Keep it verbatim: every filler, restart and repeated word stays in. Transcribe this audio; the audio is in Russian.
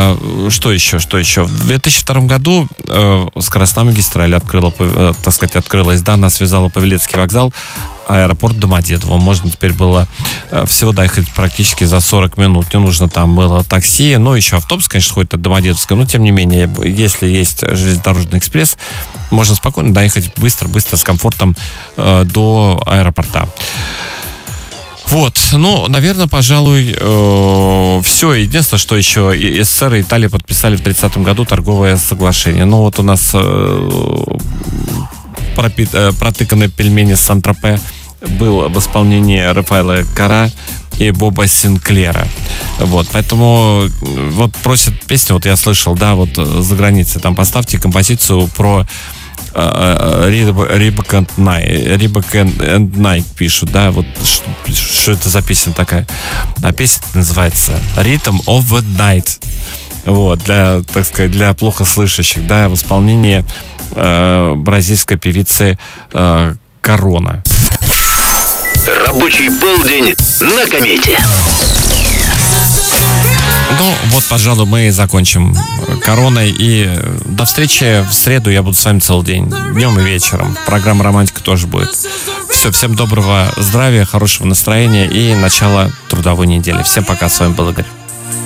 А, что еще, что еще? В две тысячи втором году э, скоростная магистраль открыла, э, так сказать, открылась, да, она связала Павелецкий вокзал, аэропорт Домодедово. Можно теперь было э, всего доехать практически за сорок минут. Не нужно там было такси, ну, еще автобус, конечно, ходит от Домодедовска, но, тем не менее, если есть железнодорожный экспресс, можно спокойно доехать быстро-быстро с комфортом э, до аэропорта. Вот, ну, наверное, пожалуй, э, все. Единственное, что еще СССР и Италия подписали в тридцатом году торговое соглашение. Ну, вот у нас э, пропит, э, протыканные пельмени с Сан-Тропе был в исполнении Рафаэла Карра и Боба Синклера. Вот, поэтому вот просят песню, вот я слышал, да, вот за границей, там поставьте композицию про Рибок энд Найк пишут, да, вот что, что это за песня такая. А песня называется Rhythm of the Night. Вот, для, так сказать, для плохо слышащих, да, в исполнении э, бразильской певицы э, Корона. Рабочий полдень на Комете. Ну, вот, пожалуй, мы и закончим Короной. И до встречи в среду. Я буду с вами целый день, днем и вечером. Программа «Романтика» тоже будет. Все, всем доброго здравия, хорошего настроения и начала трудовой недели. Всем пока, с вами был Игорь.